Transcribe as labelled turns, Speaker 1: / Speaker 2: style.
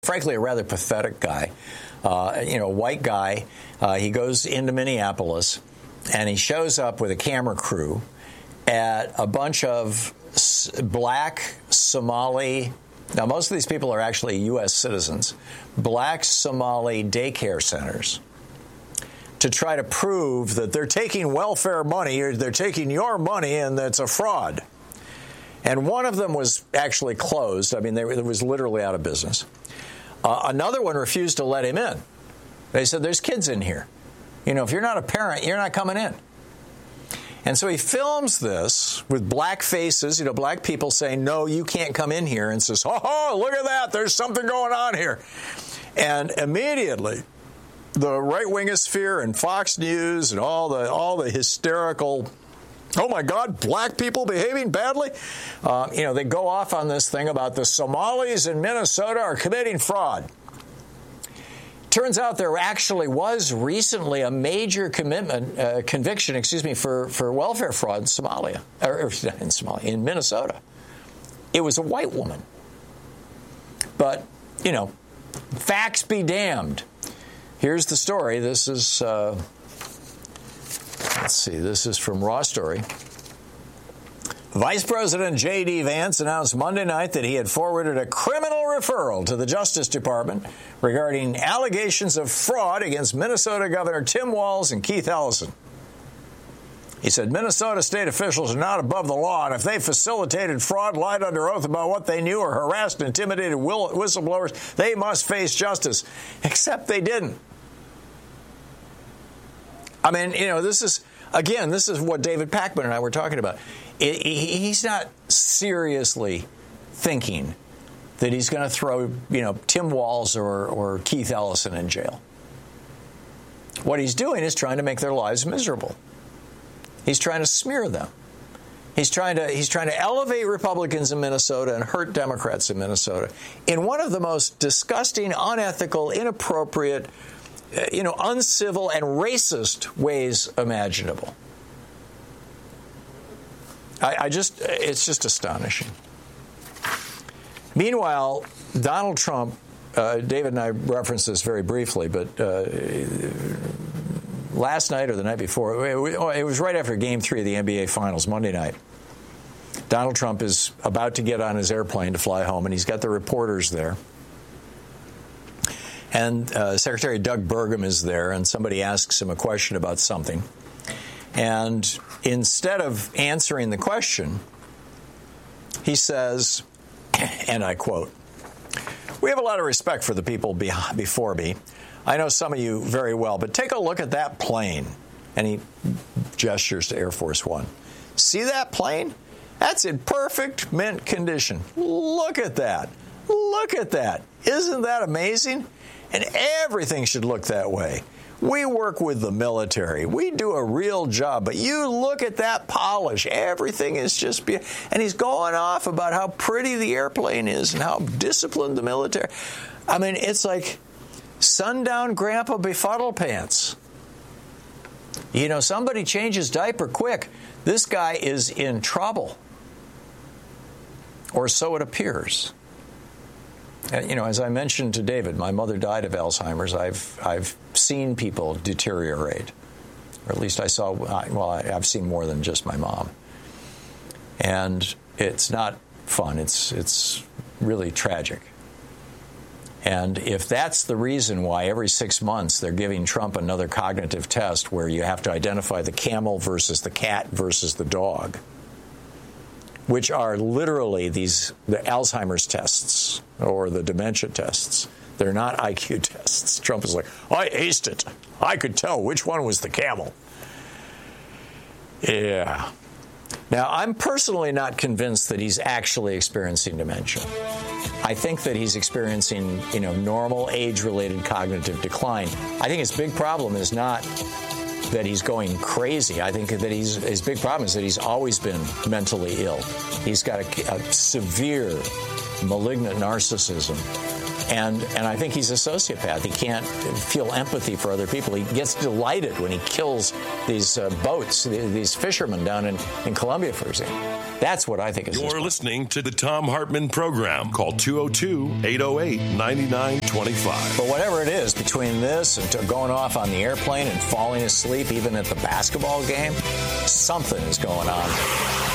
Speaker 1: Frankly, a rather pathetic guy, white guy. He goes into Minneapolis, and he shows up with a camera crew at a bunch of black Somali. Now, most of these people are actually U.S. citizens. Black Somali daycare centers to try to prove that they're taking welfare money, or they're taking your money, and that's a fraud. And one of them was actually closed. I mean, it was literally out of business. Another one refused to let him in. They said, there's kids in here. If you're not a parent, you're not coming in. And so he films this with black faces, black people saying, no, you can't come in here, and says, oh, look at that, there's something going on here. And immediately, the right-wingosphere and Fox News and all the hysterical, oh, my God, black people behaving badly. They go off on this thing about the Somalis in Minnesota are committing fraud. Turns out there actually was recently a major conviction, for welfare fraud in Somalia, in Minnesota. It was a white woman. But, facts be damned. Here's the story. This is, this is from Raw Story. Vice President J.D. Vance announced Monday night that he had forwarded a criminal referral to the Justice Department regarding allegations of fraud against Minnesota Governor Tim Walz and Keith Ellison. He said Minnesota state officials are not above the law, and if they facilitated fraud, lied under oath about what they knew, or harassed and intimidated whistleblowers, they must face justice. Except they didn't. I mean, this is what David Pakman and I were talking about. He's not seriously thinking that he's going to throw, Tim Walz or Keith Ellison in jail. What he's doing is trying to make their lives miserable. He's trying to smear them. He's trying to elevate Republicans in Minnesota and hurt Democrats in Minnesota in one of the most disgusting, unethical, inappropriate, uncivil and racist ways imaginable. It's just astonishing. Meanwhile, Donald Trump, David and I referenced this very briefly, but last night or the night before, it was right after Game 3 of the NBA Finals, Monday night. Donald Trump is about to get on his airplane to fly home, and he's got the reporters there. And Secretary Doug Burgum is there, and somebody asks him a question about something. And instead of answering the question, he says, and I quote, "We have a lot of respect for the people before me. I know some of you very well, but take a look at that plane." And he gestures to Air Force One. "See that plane? That's in perfect mint condition. Look at that. Look at that. Isn't that amazing? And everything should look that way. We work with the military. We do a real job. But you look at that polish. Everything is just and he's going off about how pretty the airplane is and how disciplined the military. I mean, it's like sundown grandpa befuddle pants. Somebody changes diaper quick. This guy is in trouble. Or so it appears. As I mentioned to David, my mother died of Alzheimer's. I've seen people deteriorate, or at least I've seen more than just my mom. And it's not fun. It's really tragic. And if that's the reason why every 6 months they're giving Trump another cognitive test where you have to identify the camel versus the cat versus the dog, which are literally the Alzheimer's tests or the dementia tests. They're not IQ tests. Trump is like, I aced it. I could tell which one was the camel. Yeah. Now, I'm personally not convinced that he's actually experiencing dementia. I think that he's experiencing, normal age-related cognitive decline. I think his big problem is not that he's going crazy. I think that his big problem is that he's always been mentally ill. He's got a severe malignant narcissism And I think he's a sociopath. He can't feel empathy for other people. He gets delighted when he kills these boats, these fishermen down in Colombia, for example. That's what I think is.
Speaker 2: You're listening to the Thom Hartmann Program. Call 202-808-9925.
Speaker 1: But whatever it is, between this and going off on the airplane and falling asleep even at the basketball game, something is going on.